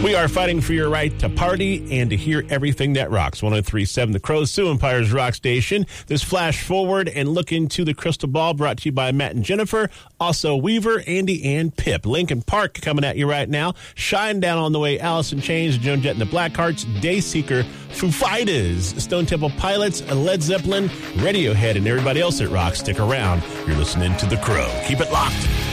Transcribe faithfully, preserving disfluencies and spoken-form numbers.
We are fighting for your right to party and to hear everything that rocks. one oh three point seven The Crow, Sioux Empire's rock station. This flash forward and look into the crystal ball brought to you by Matt and Jennifer. Also Weaver, Andy, and Pip. Lincoln Park coming at you right now. Shine Down on the way. Alice in Chains, Joan Jett and the Blackhearts, Dayseeker, Foo Fighters, Stone Temple Pilots, Led Zeppelin, Radiohead, and everybody else that rocks. Stick around. You're listening to The Crow. Keep it locked.